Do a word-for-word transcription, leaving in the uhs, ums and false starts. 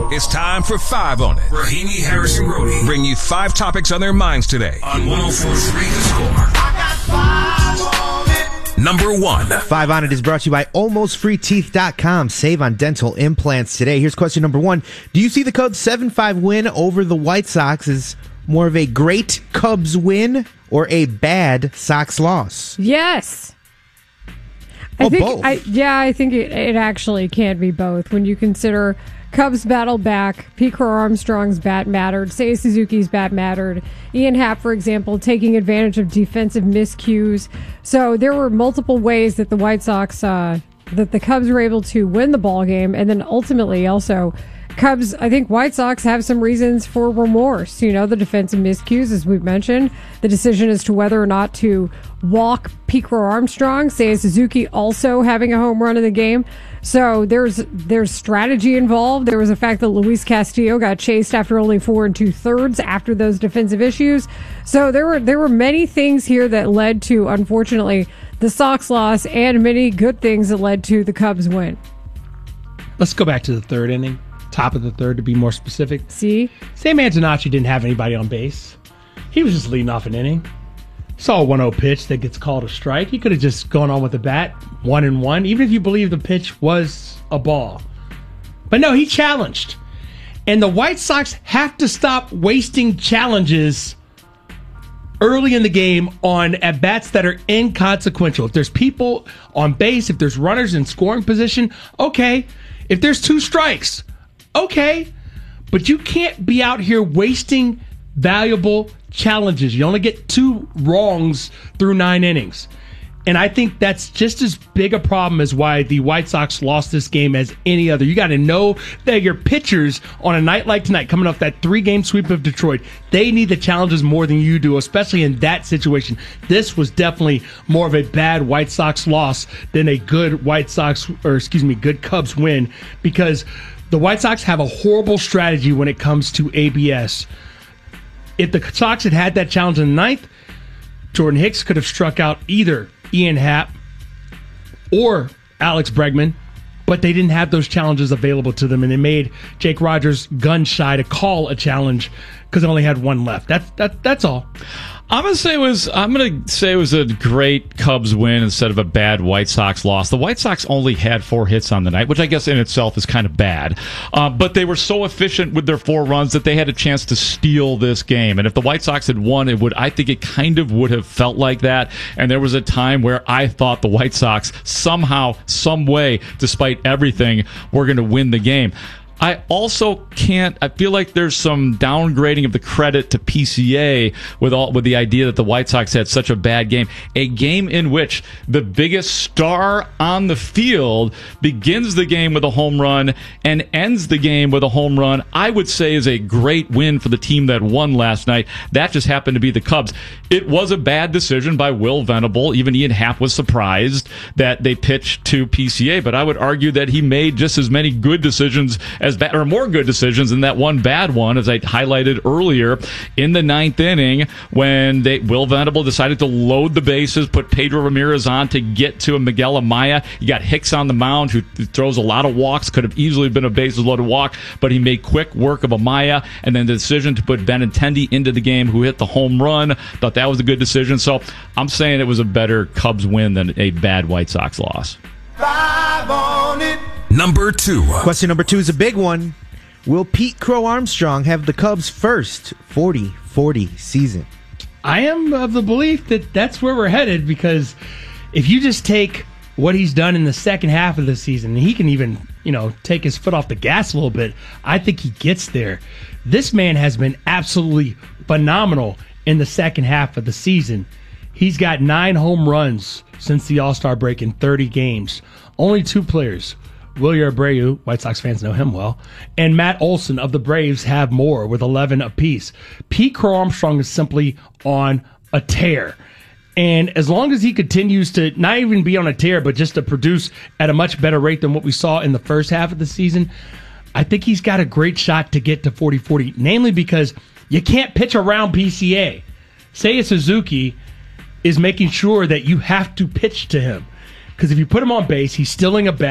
It's time for Five on It. Rahimi, Harris, and Brody bring you five topics on their minds today on one oh four point three The Score. I got five on it. Number one. Five on It is brought to you by almost free teeth dot com. Save on dental implants today. Here's question number one. Do you see the Cubs' seven five win over the White Sox as more of a great Cubs win or a bad Sox loss? Yes. I oh, think, both. I, yeah, I think it, it actually can be both when you consider Cubs battled back, Pete Crow Armstrong's bat mattered, Seiya Suzuki's bat mattered, Ian Happ, for example, taking advantage of defensive miscues. So there were multiple ways that the White Sox, uh, that the Cubs were able to win the ball game, and then ultimately also Cubs, I think White Sox have some reasons for remorse. You know, the defensive miscues, as we've mentioned, the decision as to whether or not to walk Pete Crow Armstrong, Seiya Suzuki also having a home run in the game. So there's there's strategy involved. There was the fact that Luis Castillo got chased after only four and two thirds after those defensive issues. So there were there were many things here that led to, unfortunately, the Sox loss, and many good things that led to the Cubs win. Let's go back to the third inning. Top of the third, to be more specific. See? Sam Antonacci didn't have anybody on base. He was just leading off an inning. Saw a one oh pitch that gets called a strike. He could have just gone on with the bat, one and one, even if you believe the pitch was a ball. But no, he challenged. And the White Sox have to stop wasting challenges early in the game on at-bats that are inconsequential. If there's people on base, if there's runners in scoring position, okay. If there's two strikes, okay, but you can't be out here wasting valuable challenges. You only get two wrongs through nine innings. And I think that's just as big a problem as why the White Sox lost this game as any other. You got to know that your pitchers on a night like tonight, coming off that three-game sweep of Detroit, they need the challenges more than you do, especially in that situation. This was definitely more of a bad White Sox loss than a good White Sox, or excuse me, good Cubs win, because the White Sox have a horrible strategy when it comes to A B S. If the Sox had had that challenge in the ninth, Jordan Hicks could have struck out either Ian Happ or Alex Bregman, but they didn't have those challenges available to them, and they made Jake Rogers gun shy to call a challenge because they only had one left. That's that, that's all. I'm gonna say it was. I'm gonna say it was a great Cubs win instead of a bad White Sox loss. The White Sox only had four hits on the night, which I guess in itself is kind of bad. Uh, but they were so efficient with their four runs that they had a chance to steal this game. And if the White Sox had won, it would. I think it kind of would have felt like that. And there was a time where I thought the White Sox somehow, some way, despite everything, were going to win the game. I also can't. I feel like there's some downgrading of the credit to P C A with all with the idea that the White Sox had such a bad game. A game in which the biggest star on the field begins the game with a home run and ends the game with a home run, I would say is a great win for the team that won last night. That just happened to be the Cubs. It was a bad decision by Will Venable. Even Ian Happ was surprised that they pitched to P C A, but I would argue that he made just as many good decisions as bad, or more good decisions than that one bad one, as I highlighted earlier in the ninth inning when they Will Venable decided to load the bases, put Pedro Ramirez on to get to a Miguel Amaya. You got Hicks on the mound, who throws a lot of walks, could have easily been a bases loaded walk, but he made quick work of Amaya, and then the decision to put Benintendi into the game, who hit the home run. Thought that was a good decision. So I'm saying it was a better Cubs win than a bad White Sox loss. Five on it. Number two. Question number two is a big one. Will Pete Crow Armstrong have the Cubs' first forty forty season? I am of the belief that that's where we're headed, because if you just take what he's done in the second half of the season, he can even, you know, take his foot off the gas a little bit. I think he gets there. This man has been absolutely phenomenal in the second half of the season. He's got nine home runs since the All-Star break in thirty games. Only two players, Wilyer Abreu, White Sox fans know him well, and Matt Olson of the Braves have more with eleven apiece. Pete Crow Armstrong is simply on a tear. And as long as he continues to not even be on a tear, but just to produce at a much better rate than what we saw in the first half of the season, I think he's got a great shot to get to forty forty, namely because you can't pitch around P C A. Seiya Suzuki is making sure that you have to pitch to him, because if you put him on base, he's stealing a bat.